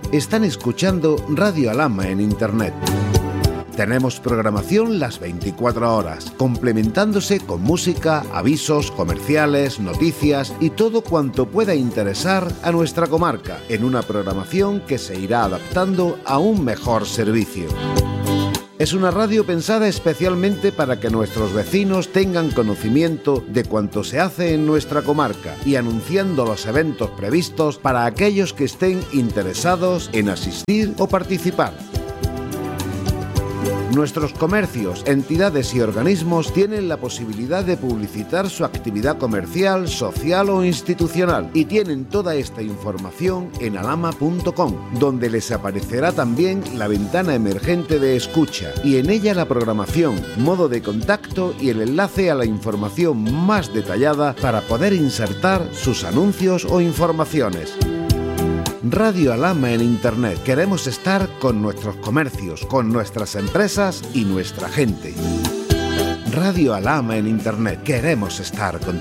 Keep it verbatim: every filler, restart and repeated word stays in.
Están escuchando Radio Alhama en Internet. Tenemos programación las veinticuatro horas, complementándose con música, avisos, comerciales, noticias y todo cuanto pueda interesar a nuestra comarca, en una programación que se irá adaptando a un mejor servicio. Es una radio pensada especialmente para que nuestros vecinos tengan conocimiento de cuanto se hace en nuestra comarca y anunciando los eventos previstos para aquellos que estén interesados en asistir o participar. Nuestros comercios, entidades y organismos tienen la posibilidad de publicitar su actividad comercial, social o institucional y tienen toda esta información en alhama punto com, donde les aparecerá también la ventana emergente de escucha y en ella la programación, modo de contacto y el enlace a la información más detallada para poder insertar sus anuncios o informaciones. Radio Alhama en Internet. Queremos estar con nuestros comercios, con nuestras empresas y nuestra gente. Radio Alhama en Internet. Queremos estar con